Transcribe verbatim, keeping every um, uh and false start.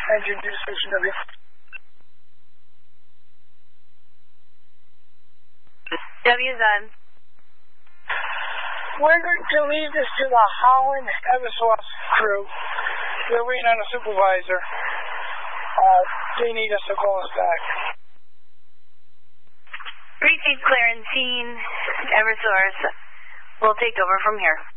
Engine to Station W. W's on. We're going to leave this to the Holland Eversource crew. We're waiting on a supervisor. Uh, they need us to call us back. Receive clearance, Eversource. We'll take over from here.